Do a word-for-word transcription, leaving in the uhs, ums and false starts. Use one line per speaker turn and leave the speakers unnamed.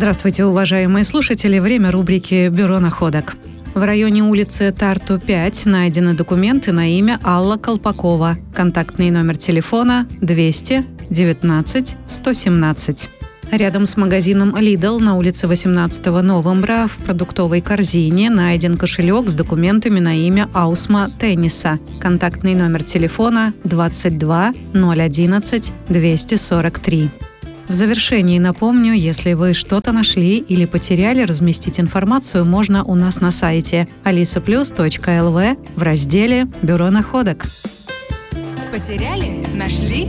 Здравствуйте, уважаемые слушатели. Время рубрики «Бюро находок». В районе улицы Тарту, пять найдены документы на имя Алла Колпакова. Контактный номер телефона двести девятнадцать сто семнадцать. Рядом с магазином Lidl на улице восемнадцатого Новембра в продуктовой корзине найден кошелек с документами на имя Аусма Тенниса. Контактный номер телефона двадцать два ноль одиннадцать двести сорок три. В завершении напомню, если вы что-то нашли или потеряли, разместить информацию можно у нас на сайте алиса плюс точка эл ви в разделе «Бюро находок».
Потеряли? Нашли?